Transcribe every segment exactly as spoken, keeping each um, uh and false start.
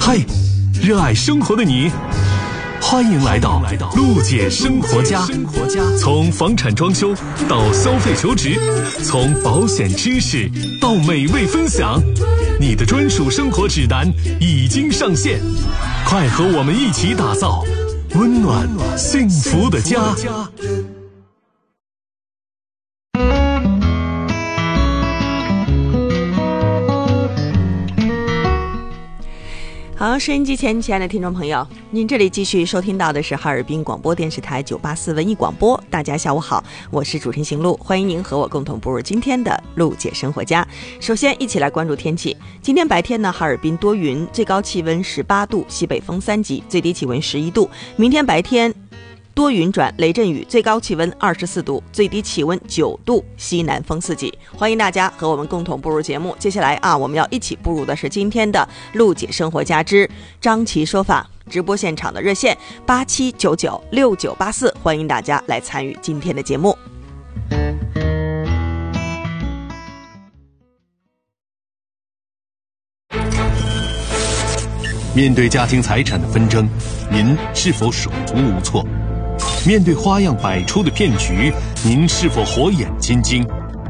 嘿，热爱生活的你，欢迎来到陆姐生活家。从房产装修到消费求职，从保险知识到美味分享，你的专属生活指南已经上线，快和我们一起打造温暖幸福的家。 好，收音机前亲爱的听众朋友，您这里继续收听到的是哈尔滨广播电视台九八四文艺广播。大家下午好，我是主持人邢璐，欢迎您和我共同步入今天的陆姐生活家。首先一起来关注天气。今天白天呢，哈尔滨多云，最高气温十八度，西北风三级，最低气温十一度。明天白天多云转雷阵雨，最高气温二十四度，最低气温九度，西南风四级。欢迎大家和我们共同步入节目。接下来啊，我们要一起步入的是今天的陆姐生活家之张琪说法直播现场的热线八七九九六九八四，欢迎大家来参与今天的节目。 面对家庭财产的纷争，您是否手足无措？面对花样百出的骗局，您是否火眼金睛？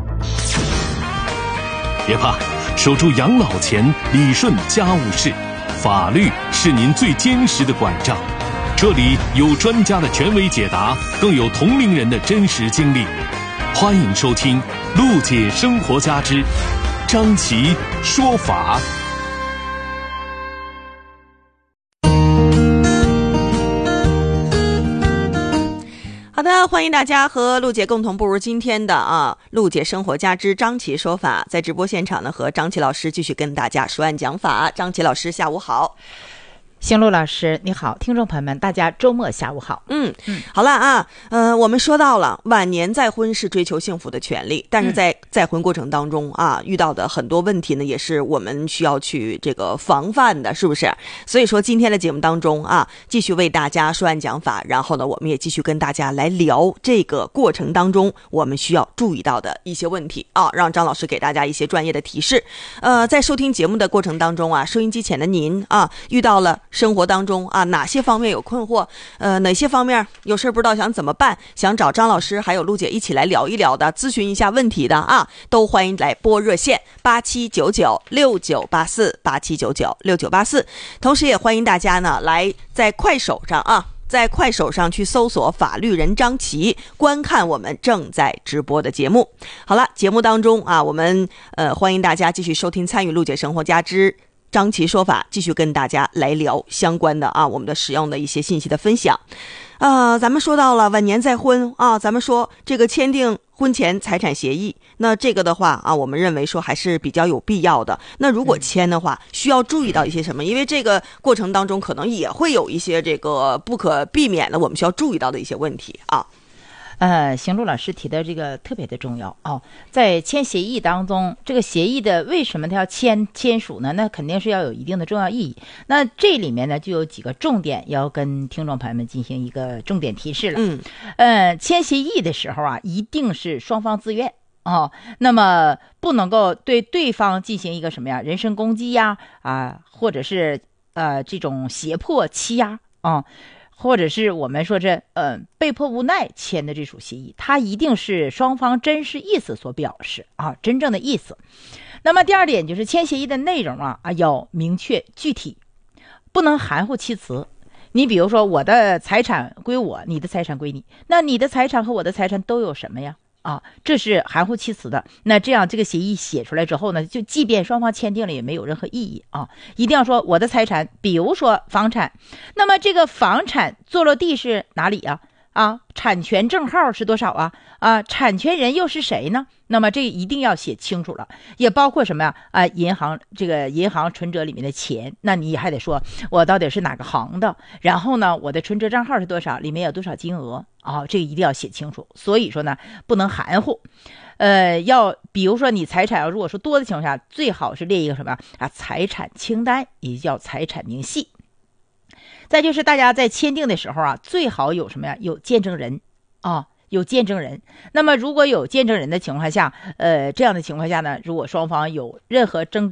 别怕，守住养老钱，理顺家务事，法律是您最坚实的拐杖。这里有专家的权威解答，更有同龄人的真实经历。欢迎收听陆姐生活家之张琪说法。 好的，欢迎大家和陆姐共同步入今天的啊陆姐生活家之张琪说法。在直播现场呢，和张琪老师继续跟大家说案讲法。张琪老师下午好。 邢璐老师你好，听众朋友们大家周末下午好。 嗯嗯，好了啊，呃，我们说到了晚年再婚是追求幸福的权利，但是在再婚过程当中啊，遇到的很多问题呢，也是我们需要去这个防范的，是不是？所以说今天的节目当中啊，继续为大家说案讲法，然后呢，我们也继续跟大家来聊这个过程当中我们需要注意到的一些问题啊，让张老师给大家一些专业的提示。呃，在收听节目的过程当中啊，收音机前的您啊，遇到了生活当中啊哪些方面有困惑，呃哪些方面有事不知道想怎么办，想找张老师还有陆姐一起来聊一聊的，咨询一下问题的啊，都欢迎来拨热线八七九九六九八四八七九九六九八四。同时也欢迎大家呢来在快手上啊在快手上去搜索法律人张琪，观看我们正在直播的节目。好了，节目当中啊，我们呃欢迎大家继续收听参与陆姐生活家之张琪说法，继续跟大家来聊相关的啊我们的使用的一些信息的分享。呃，咱们说到了晚年再婚啊，咱们说这个签订婚前财产协议，那这个的话啊，我们认为说还是比较有必要的。那如果签的话，需要注意到一些什么？因为这个过程当中可能也会有一些这个不可避免的我们需要注意到的一些问题啊。 呃，邢璐老师提的这个特别的重要哦，在签协议当中，这个协议的为什么它要签签署呢？那肯定是要有一定的重要意义。那这里面呢，就有几个重点要跟听众朋友们进行一个重点提示了。嗯，呃，签协议的时候啊，一定是双方自愿哦，那么不能够对对方进行一个什么呀，人身攻击呀，啊，或者是呃这种胁迫欺压啊。或者是我们说这呃被迫无奈签的这属协议，它一定是双方真实意思所表示啊，真正的意思。那么第二点就是签协议的内容啊啊要明确具体，不能含糊其辞。你比如说我的财产归我，你的财产归你，那你的财产和我的财产都有什么呀？啊，这是含糊其辞的。那这样这个协议写出来之后呢，就即便双方签订了也没有任何意义啊！一定要说我的财产，比如说房产，那么这个房产坐落地是哪里啊？啊，产权证号是多少啊？啊，产权人又是谁呢？那么这一定要写清楚了，也包括什么呀？啊，银行这个银行存折里面的钱，那你还得说我到底是哪个行的，然后呢，我的存折账号是多少，里面有多少金额啊？这个一定要写清楚。所以说呢，不能含糊。呃，要比如说你财产要如果说多的情况下，最好是列一个什么啊？财产清单，也叫财产明细。再就是大家在签订的时候啊，最好有什么呀？有见证人啊，有见证人。那么如果有见证人的情况下，呃，这样的情况下呢，如果双方有任何争